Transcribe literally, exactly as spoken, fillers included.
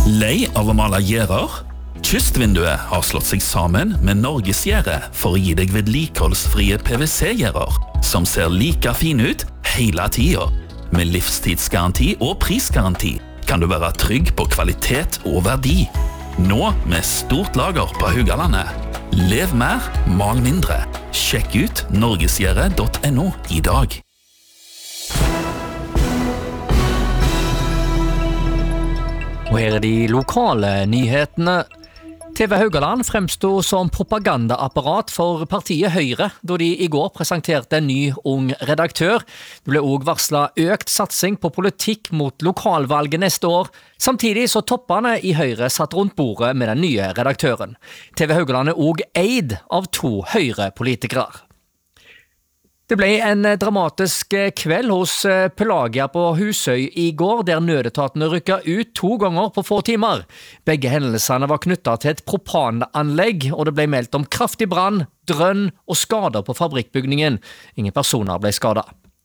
Lei av å male gjerder? Kystvinduet har slått seg sammen med Norgesgjerdet for å gi deg vedlikeholdsfrie P V C-gjerder, som ser like fine ut hele tiden. Med livstidsgaranti og prisgaranti kan du være trygg på kvalitet og verdi. Nå med stort lager på Haugalandet. Lev mer, mal mindre. Sjekk ut norgesgjerdet punktum no i dag. Og her er de lokale nyhetene. T V Haugaland fremstod som propagandaapparat for partiet Høyre, da de i går presenterte en ny ung redaktør. Det ble også varslet økt satsing på politikk mot lokalvalget neste år. Samtidig så toppene i Høyre satt rundt bordet med den nye redaktøren. T V Haugaland er også eid av to Høyre-politikere. Det ble en dramatisk kveld hos Pelagia på Husøy i går, der nødetatene rykket ut to ganger på få timer. Begge hendelsene var knyttet til et propananlegg, og det ble meldt om kraftig brann, drønn og skader på fabrikkbygningen. Ingen personer ble skadet.